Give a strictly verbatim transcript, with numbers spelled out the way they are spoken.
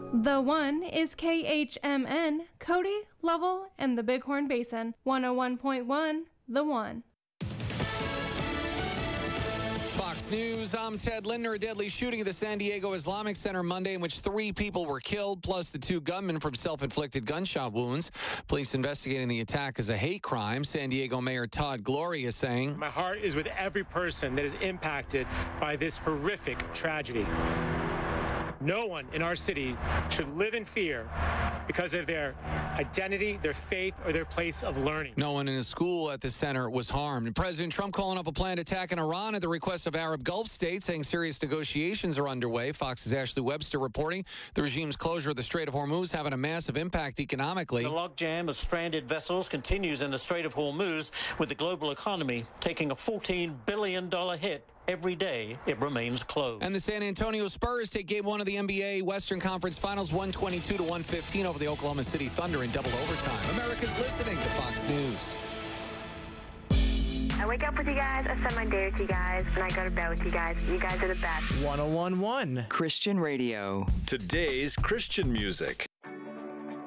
The One is K H M N, Cody, Lovell, and the Bighorn Basin. one oh one point one, The One. Fox News, I'm Ted Lindner. A deadly shooting at the San Diego Islamic Center Monday in which three people were killed, plus the two gunmen from self-inflicted gunshot wounds. Police investigating the attack as a hate crime. San Diego Mayor Todd Gloria saying, "My heart is with every person that is impacted by this horrific tragedy. No one in our city should live in fear because of their identity, their faith, or their place of learning." No one in a school at the center was harmed. And President Trump calling up a planned attack in Iran at the request of Arab Gulf states, saying serious negotiations are underway. Fox's Ashley Webster reporting the regime's closure of the Strait of Hormuz having a massive impact economically. The logjam of stranded vessels continues in the Strait of Hormuz, with the global economy taking a fourteen billion dollars hit. Every day, it remains closed. And the San Antonio Spurs take game one of the N B A Western Conference Finals one twenty-two to one fifteen over the Oklahoma City Thunder in double overtime. America's listening to Fox News. I wake up with you guys, I spend my day with you guys, and I go to bed with you guys. You guys are the best. one oh one point one Christian Radio. Today's Christian music.